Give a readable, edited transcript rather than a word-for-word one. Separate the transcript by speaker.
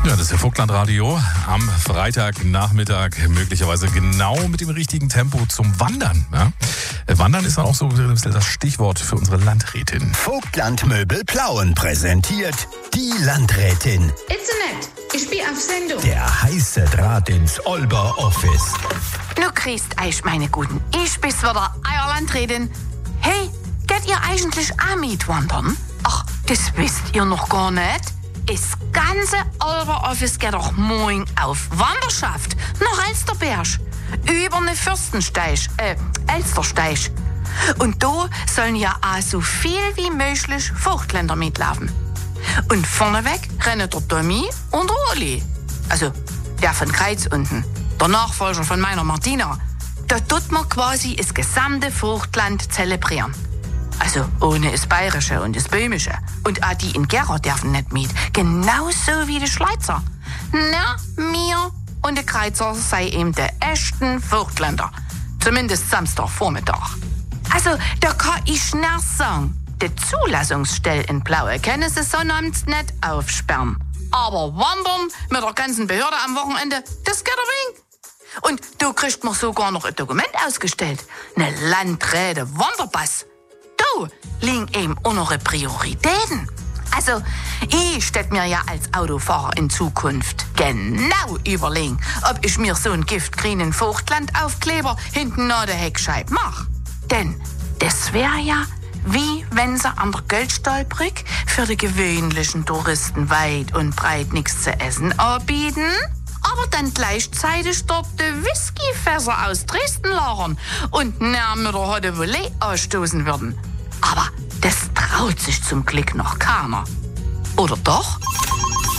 Speaker 1: Ja, das ist der Vogtlandradio am Freitagnachmittag, möglicherweise genau mit dem richtigen Tempo zum Wandern. Ja? Wandern ist dann auch so das Stichwort für unsere Landrätin.
Speaker 2: Vogtlandmöbel Plauen präsentiert die Landrätin.
Speaker 3: Itzenet, ich bin auf Sendung.
Speaker 2: Der heiße Draht ins Olber Office.
Speaker 4: Nu grüßt euch, meine Guten. Ich bin's wieder, euer Landrätin. Hey, geht ihr eigentlich auch mitwandern? Ach, das wisst ihr noch gar nicht? Das ganze Olber Office geht doch morgen auf Wanderschaft nach Elsterberg. Über eine Elstersteig. Und da sollen ja auch so viel wie möglich Vogtländer mitlaufen. Und vorneweg rennen der Tommy und der Oli. Also der von Kreiz unten, der Nachfolger von meiner Martina. Da tut man quasi das gesamte Vogtland zelebrieren. Also ohne das Bayerische und das Böhmische. Und auch die in Gera dürfen nicht mit. Genauso wie die Schweizer. Na, mir und die Kreizer sei eben der echten Vogtländer. Zumindest Samstagvormittag. Also, da kann ich nicht sagen, die Zulassungsstelle in Plaue können sie sonnabends nicht aufsperren. Aber wandern mit der ganzen Behörde am Wochenende, das geht ein wenig. Und du kriegst mir sogar noch ein Dokument ausgestellt. Eine Landräte-Wanderpass. Da liegen eben unsere Prioritäten. Also, ich stelle mir ja als Autofahrer in Zukunft genau überlegen, ob ich mir so einen giftgrünen Vogtlandaufkleber hinten an der Heckscheibe mache. Denn das wäre ja, wie wenn sie an der Goldstahlbrücke für die gewöhnlichen Touristen weit und breit nichts zu essen anbieten, aber dann gleichzeitig dort die Whiskyfässer aus Dresden lagern und näher mit der Horde Volée ausstoßen würden. Aber das traut sich zum Glück noch keiner. Oder doch?